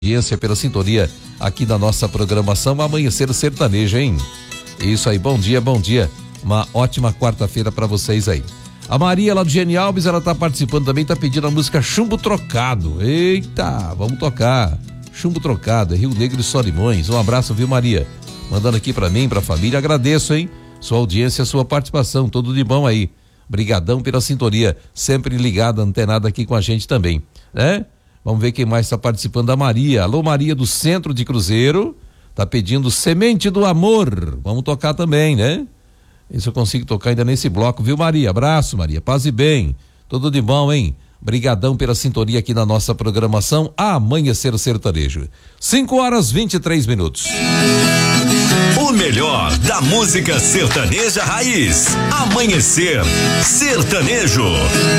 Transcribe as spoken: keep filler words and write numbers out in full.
audiência, pela sintonia aqui da nossa programação Amanhecer Sertanejo, hein? Isso aí, bom dia, bom dia. Uma ótima quarta-feira pra vocês aí. A Maria lá do Gene Alves, ela tá participando também, tá pedindo a música Chumbo Trocado. Eita, vamos tocar. Chumbo Trocado, é Rio Negro e Solimões. Um abraço, viu, Maria? Mandando aqui pra mim, pra família, agradeço, hein? Sua audiência, sua participação, tudo de bom aí. Brigadão pela sintonia, sempre ligada, antenada aqui com a gente também, né? Vamos ver quem mais está participando. A Maria. Alô, Maria do Centro de Cruzeiro. Tá pedindo Semente do Amor. Vamos tocar também, né? Isso eu consigo tocar ainda nesse bloco, viu, Maria? Abraço, Maria. Paz e bem. Tudo de bom, hein? Brigadão pela sintonia aqui na nossa programação Amanhecer Sertanejo. cinco horas e vinte e três minutos. O melhor da música sertaneja raiz. Amanhecer Sertanejo.